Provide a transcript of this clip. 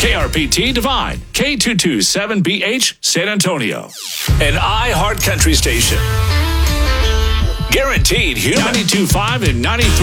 KRPT Divine, K227BH, San Antonio. An iHeart Country station. Guaranteed human. 92.5 and 93.